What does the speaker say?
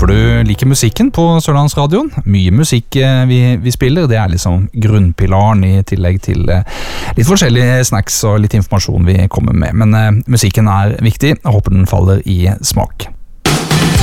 Håper du liker musikken på Sørlandsradioen. Mye musikk vi spiller, det liksom grunnpilaren i tillegg til litt forskjellige snacks og litt informasjon vi kommer med. Men musikken viktig, jeg håper den faller i smak.